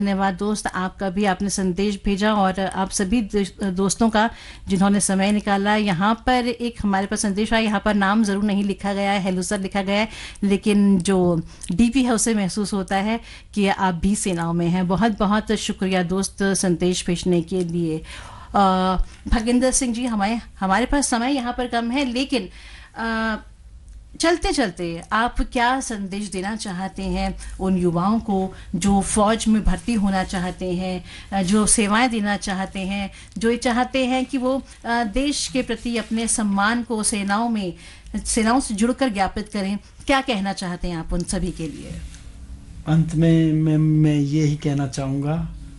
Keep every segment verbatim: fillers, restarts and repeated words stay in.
धन्यवाद दोस्त, आपका भी आपने संदेश भेजा और आप सभी दोस्तों का जिन्होंने समय निकाला। यहाँ पर एक हमारे पास संदेश आया, यहाँ पर नाम ज़रूर नहीं लिखा गया है, हेलो सर लिखा गया है, लेकिन जो डीपी है उसे महसूस होता है कि आप भी सेनाओं में हैं। बहुत बहुत शुक्रिया दोस्त संदेश भेजने के लिए। भागेंद्र सिंह जी, हमारे हमारे पास समय यहाँ पर कम है, लेकिन आ, चलते चलते आप क्या संदेश देना चाहते हैं उन युवाओं को जो फौज में भर्ती होना चाहते हैं, जो सेवाएं देना चाहते हैं, जो ये चाहते हैं कि वो देश के प्रति अपने सम्मान को सेनाओं में सेनाओं से जुड़कर ज्ञापित करें? क्या कहना चाहते हैं आप उन सभी के लिए? अंत में मैं मैं यही कहना चाहूँगा,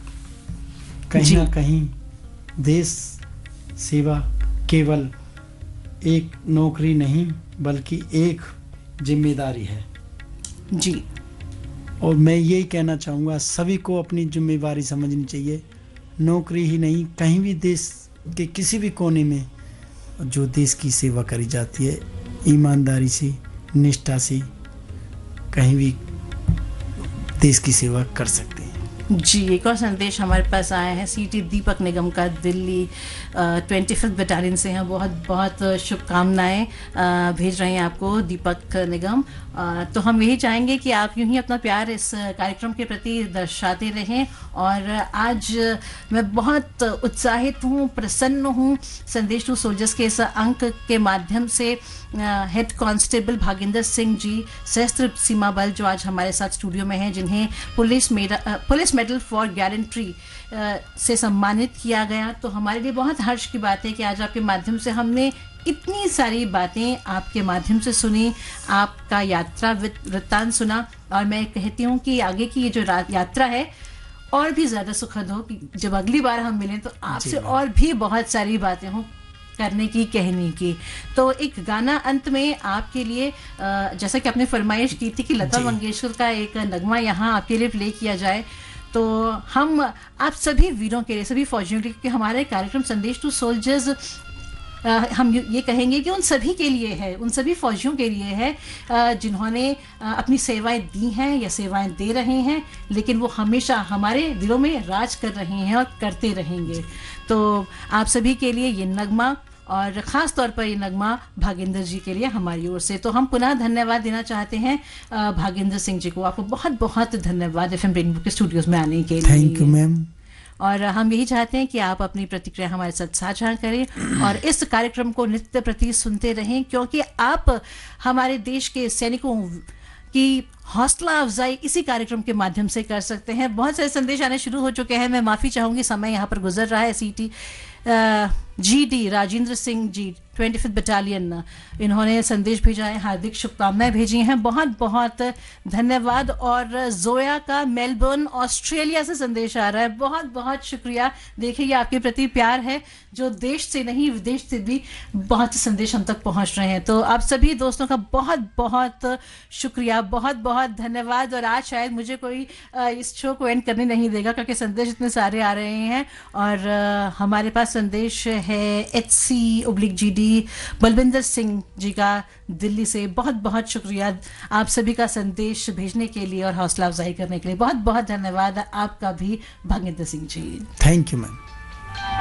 कहीं ना कहीं देश सेवा केवल एक नौकरी नहीं बल्कि एक जिम्मेदारी है जी। और मैं यही कहना चाहूँगा, सभी को अपनी जिम्मेदारी समझनी चाहिए। नौकरी ही नहीं, कहीं भी देश के किसी भी कोने में जो देश की सेवा करी जाती है, ईमानदारी से, निष्ठा से कहीं भी देश की सेवा कर सकते हैं जी। एक और संदेश हमारे पास आया है सीटी दीपक निगम का, दिल्ली ट्वेंटी फिफ्थ बटालियन से हैं। बहुत बहुत शुभकामनाएं भेज रहे हैं आपको दीपक निगम। आ, तो हम यही चाहेंगे कि आप यूं ही अपना प्यार इस कार्यक्रम के प्रति दर्शाते रहें। और आज मैं बहुत उत्साहित हूँ, प्रसन्न हूँ संदेश टू सोल्जर्स के इस अंक के माध्यम से हेड कांस्टेबल भागेंद्र सिंह जी, सशस्त्र सीमा बल, जो आज हमारे साथ स्टूडियो में हैं, जिन्हें police medal police medal for gallantry से सम्मानित किया गया। तो हमारे लिए बहुत हर्ष की बात है कि आज आपके माध्यम से हमने इतनी सारी बातें आपके माध्यम से सुनी, आपका यात्रा वृत्तांत सुना। और मैं कहती हूँ कि आगे की ये जो यात्रा है और भी ज़्यादा सुखद हो, कि जब अगली बार हम मिलें तो आपसे और भी बहुत सारी बातें हों करने की, कहने की। तो एक गाना अंत में आपके लिए, जैसा कि आपने फरमाइश की थी कि लता मंगेशकर का एक नगमा यहाँ आपके लिए प्ले किया जाए, तो हम आप सभी वीरों के लिए, सभी फौजियों के लिए, क्योंकि हमारे कार्यक्रम संदेश टू सोल्जर्स हम ये कहेंगे कि उन सभी के लिए है, उन सभी फौजियों के लिए है जिन्होंने अपनी सेवाएं दी हैं या सेवाएं दे रहे हैं, लेकिन वो हमेशा हमारे दिलों में राज कर रहे हैं और करते रहेंगे। तो आप सभी के लिए ये नगमा, और ख़ास तौर पर ये नगमा भागेंद्र जी के लिए हमारी ओर से। तो हम पुनः धन्यवाद देना चाहते हैं भागेंद्र सिंह जी को। आपको बहुत बहुत धन्यवाद एफ एम रेनबो के स्टूडियोज़ में आने के लिए। Thank you ma'am. और हम यही चाहते हैं कि आप अपनी प्रतिक्रिया हमारे साथ साझा करें और इस कार्यक्रम को नित्य प्रति सुनते रहें, क्योंकि आप हमारे देश के सैनिकों की हौसला अफजाई इसी कार्यक्रम के माध्यम से कर सकते हैं। बहुत सारे संदेश आने शुरू हो चुके हैं, मैं माफ़ी चाहूँगी, समय यहाँ पर गुजर रहा है। सीटी G D Rajendra Singh ji, twenty fifth battalion, इन्होंने संदेश भेजा है, हार्दिक शुभकामनाएं भेजी हैं, बहुत बहुत धन्यवाद। और जोया का मेलबर्न ऑस्ट्रेलिया से संदेश आ रहा है, बहुत बहुत शुक्रिया। देखिए ये आपके प्रति प्यार है जो देश से नहीं विदेश से भी बहुत संदेश हम तक पहुंच रहे हैं। तो आप सभी दोस्तों का बहुत बहुत शुक्रिया, बहुत बहुत धन्यवाद। और आज शायद मुझे कोई इस शो को एंड करने नहीं देगा, क्योंकि संदेश इतने सारे आ रहे हैं। और हमारे पास संदेश है H C oblique G D Balwinder Singh ji का दिल्ली से। बहुत बहुत शुक्रिया आप सभी का संदेश भेजने के लिए और हौसला अफजाई करने के लिए। बहुत बहुत धन्यवाद आपका भी Bhagendra Singh ji. Thank you ma'am.